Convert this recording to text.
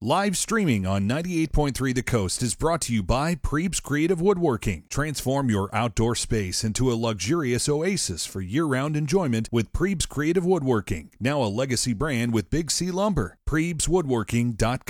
Live streaming on 98.3 The Coast is brought to you by Prebes Creative Woodworking. Transform your outdoor space into a luxurious oasis for year-round enjoyment with Prebes Creative Woodworking, now a legacy brand with Big C Lumber. PrebesWoodworking.com.